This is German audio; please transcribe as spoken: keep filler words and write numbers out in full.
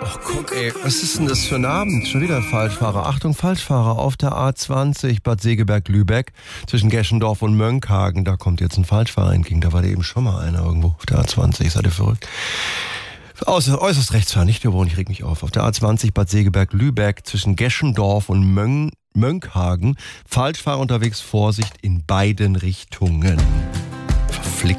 Oh komm ey, was ist denn das für ein Abend? Schon wieder ein Falschfahrer. Achtung, Falschfahrer auf der A zwanzig Bad Segeberg-Lübeck zwischen Geschendorf und Mönckehagen. Da kommt jetzt ein Falschfahrer entgegen. Da war da eben schon mal einer irgendwo auf der A zwanzig. Seid ihr verrückt? Außer, äußerst rechtsfahren, nicht gewohnt, ich reg mich auf. Auf der A zwanzig Bad Segeberg-Lübeck zwischen Geschendorf und Mön- Mönckehagen. Falschfahrer unterwegs, Vorsicht in beiden Richtungen.